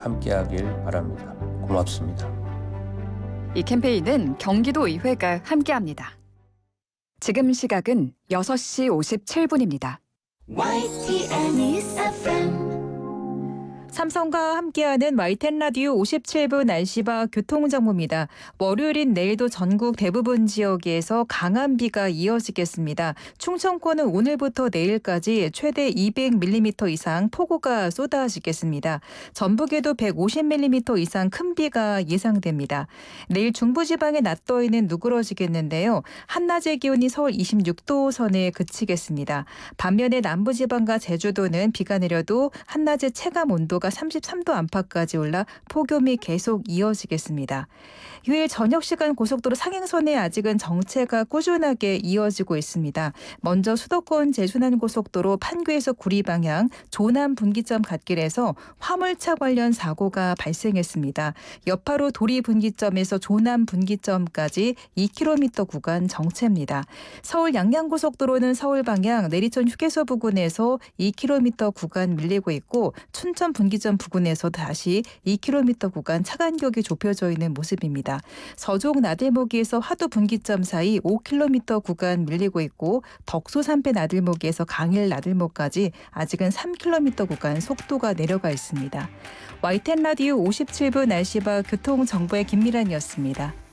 함께하길 바랍니다. 고맙습니다. 이 캠페인은 경기도의회가 함께합니다. 지금 시각은 6시 57분입니다. YTN News FM. 삼성과 함께하는 YTN 라디오 57분 날씨와 교통정보입니다. 월요일인 내일도 전국 대부분 지역에서 강한 비가 이어지겠습니다. 충청권은 오늘부터 내일까지 최대 200mm 이상 폭우가 쏟아지겠습니다. 전북에도 150mm 이상 큰 비가 예상됩니다. 내일 중부지방의 낮 더위는 누그러지겠는데요. 한낮의 기온이 서울 26도 선에 그치겠습니다. 반면에 남부지방과 제주도는 비가 내려도 한낮의 체감 온도가 33도 안팎까지 올라 폭염이 계속 이어지겠습니다. 휴일 저녁 시간 고속도로 상행선에 아직은 정체가 꾸준하게 이어지고 있습니다. 먼저 수도권 제순환고속도로 판교에서 구리 방향 조남 분기점 갓길에서 화물차 관련 사고가 발생했습니다. 여파로 도리 분기점에서 조남 분기점까지 2km 구간 정체입니다. 서울 양양고속도로는 서울 방향 내리천 휴게소 부근에서 2km 구간 밀리고 있고 춘천 분기점 부근에서 다시 2km 구간 차 간격이 좁혀져 있는 모습입니다. 서종 나들목에서 화두 분기점 사이 5km 구간 밀리고 있고 덕소 산패 나들목에서 강일 나들목까지 아직은 3km 구간 속도가 내려가 있습니다. YTN 라디오 57분 날씨와 교통정보의 김미란이었습니다.